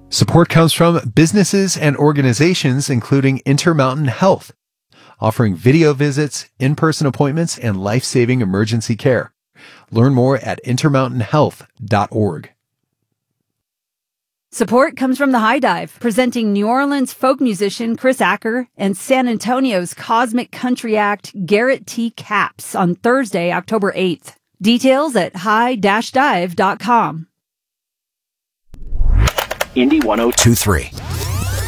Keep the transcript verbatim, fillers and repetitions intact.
Support comes from businesses and organizations including Intermountain Health, offering video visits, in-person appointments, and life-saving emergency care. Learn more at intermountain health dot org. Support comes from the High Dive, presenting New Orleans folk musician Chris Acker and San Antonio's cosmic country act Garrett T. Capps on Thursday, October eighth. Details at high dash dive dot com. Indy one oh two point three.